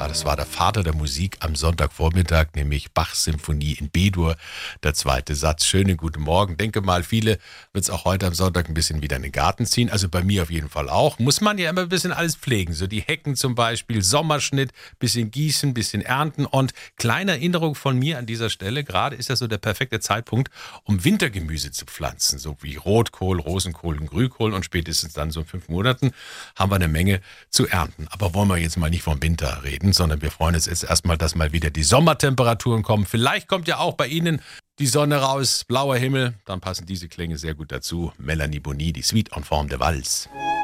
Ja, das war der Vater der Musik am Sonntagvormittag, nämlich Bachs Symphonie in B-Dur, der zweite Satz. Schönen guten Morgen. Denke mal, viele wird es auch heute am Sonntag ein bisschen wieder in den Garten ziehen. Also bei mir auf jeden Fall auch. Muss man ja immer ein bisschen alles pflegen. So die Hecken zum Beispiel, Sommerschnitt, bisschen gießen, bisschen ernten. Und kleine Erinnerung von mir an dieser Stelle, gerade ist das so der perfekte Zeitpunkt, um Wintergemüse zu pflanzen. So wie Rotkohl, Rosenkohl und Grünkohl. Und spätestens dann so in 5 Monaten haben wir eine Menge zu ernten. Aber wollen wir jetzt mal nicht vom Winter reden, sondern wir freuen uns jetzt erstmal, dass mal wieder die Sommertemperaturen kommen. Vielleicht kommt ja auch bei Ihnen die Sonne raus, blauer Himmel, dann passen diese Klänge sehr gut dazu. Melanie Bonny, die Suite en forme de Valse.